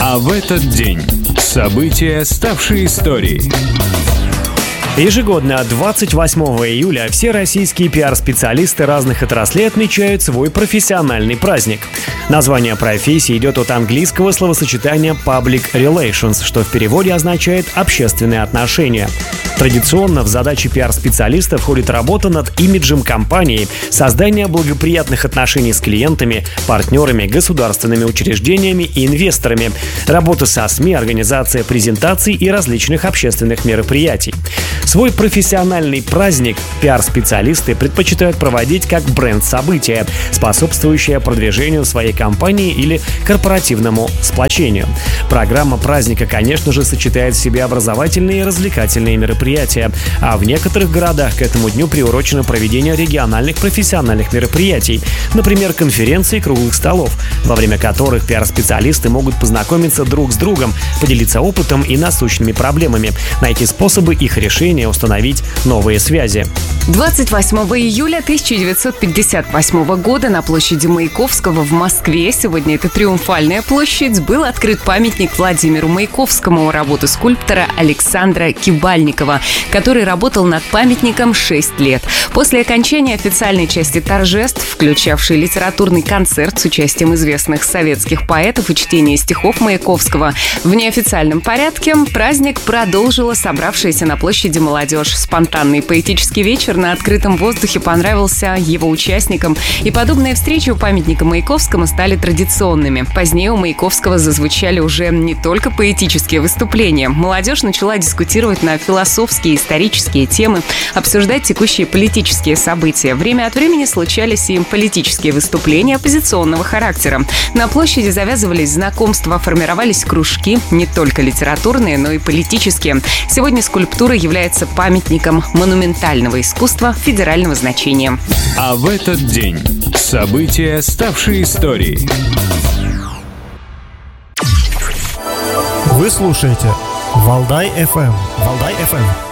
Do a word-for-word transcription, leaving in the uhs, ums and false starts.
А в этот день события, ставшие историей. Ежегодно двадцать восьмого июля все российские пиар-специалисты разных отраслей отмечают свой профессиональный праздник. Название профессии идет от английского словосочетания «public relations», что в переводе означает «общественные отношения». Традиционно в задачи пиар-специалиста входит работа над имиджем компании, создание благоприятных отношений с клиентами, партнерами, государственными учреждениями и инвесторами, работа со СМИ, организация презентаций и различных общественных мероприятий. Свой профессиональный праздник пиар-специалисты предпочитают проводить как бренд-событие, способствующее продвижению своей компании или корпоративному сплочению. Программа праздника, конечно же, сочетает в себе образовательные и развлекательные мероприятия, а в некоторых городах к этому дню приурочено проведение региональных профессиональных мероприятий, например, конференций и круглых столов, во время которых пиар-специалисты могут познакомиться друг с другом, поделиться опытом и насущными проблемами, найти способы их решения, установить новые связи. двадцать восьмого июля тысяча девятьсот пятьдесят восьмого года на площади Маяковского в Москве, сегодня это Триумфальная площадь, был открыт памятник Владимиру Маяковскому, работы скульптора Александра Кибальникова, который работал над памятником шесть лет. После окончания официальной части торжеств, включавшей литературный концерт с участием известных советских поэтов и чтение стихов Маяковского, в неофициальном порядке праздник продолжила собравшаяся на площади молодежь. Спонтанный поэтический вечер на открытом воздухе понравился его участникам, и подобные встречи у памятника Маяковскому стали традиционными. Позднее у Маяковского зазвучали уже не только поэтические выступления. Молодежь начала дискутировать на философские и исторические темы, обсуждать текущие политические события. Время от времени случались и политические выступления оппозиционного характера. На площади завязывались знакомства, формировались кружки, не только литературные, но и политические. Сегодня скульптура является памятником монументального искусства федерального значения. А в этот день события, ставшие историей. Вы слушаете Валдай эф эм. Валдай эф эм.